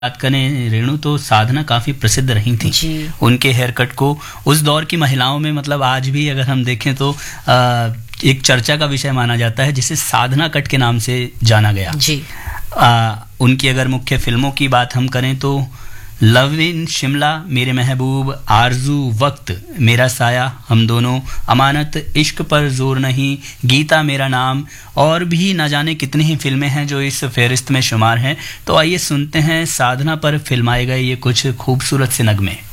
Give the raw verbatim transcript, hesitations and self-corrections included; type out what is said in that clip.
बात करें रेणु तो साधना काफी प्रसिद्ध रही थी जी। उनके हेयर कट को उस दौर की महिलाओं में मतलब आज भी अगर हम देखें तो आ, एक चर्चा का विषय माना जाता है जिसे साधना कट के नाम से जाना गया जी। आ, उनकी अगर मुख्य फिल्मों की बात हम करें तो लव इन शिमला, मेरे महबूब, आरजू, वक्त, मेरा साया, हम दोनों, अमानत, इश्क पर जोर नहीं, गीता मेरा नाम और भी न जाने कितनी ही फिल्में हैं जो इस फहरिस्त में शुमार हैं। तो आइए सुनते हैं साधना पर फिल्माए गए ये कुछ खूबसूरत से नगमे।